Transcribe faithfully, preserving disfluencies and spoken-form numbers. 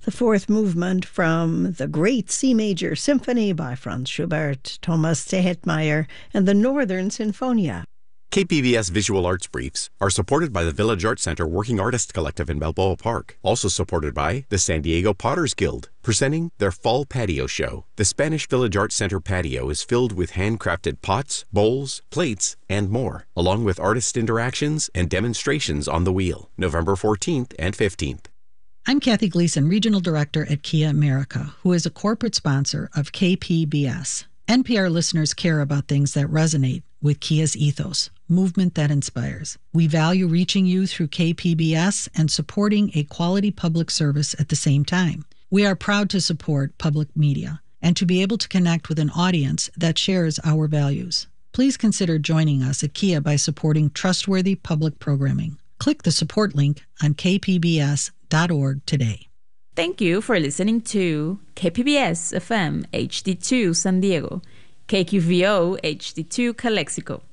The fourth movement from the Great C Major Symphony by Franz Schubert, Thomas Zehetmeier, and the Northern Sinfonia. K P B S Visual Arts Briefs are supported by the Village Arts Center Working Artist Collective in Balboa Park. Also supported by the San Diego Potters Guild, presenting their Fall Patio Show. The Spanish Village Arts Center patio is filled with handcrafted pots, bowls, plates, and more, along with artist interactions and demonstrations on the wheel, November fourteenth and fifteenth. I'm Kathy Gleason, Regional Director at Kia America, who is a corporate sponsor of K P B S. N P R listeners care about things that resonate with Kia's ethos, movement that inspires. We value reaching you through K P B S and supporting a quality public service at the same time. We are proud to support public media and to be able to connect with an audience that shares our values. Please consider joining us at Kia by supporting trustworthy public programming. Click the support link on k p b s dot org today. Thank you for listening to K P B S F M H D two San Diego, K Q V O H D two Calexico.